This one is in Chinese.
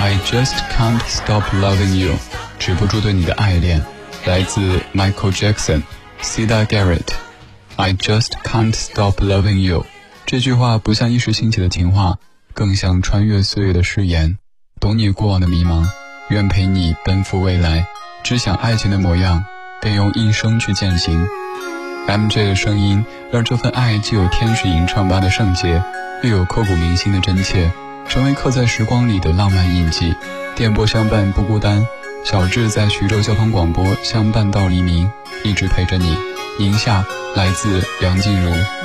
I just can't stop loving you， 止不住对你的爱恋，来自 Michael Jackson、Sida Garrett。I just can't stop loving you， 这句话不像一时兴起的情话，更像穿越岁月的誓言。懂你过往的迷茫，愿陪你奔赴未来，只想爱情的模样，便用一生去践行。MJ 的声音让这份爱既有天使吟唱般的圣洁，又有刻骨铭心的真切，成为刻在时光里的浪漫印记。电波相伴不孤单，小智在徐州交通广播相伴到黎明，一直陪着你。宁夏来自梁静茹。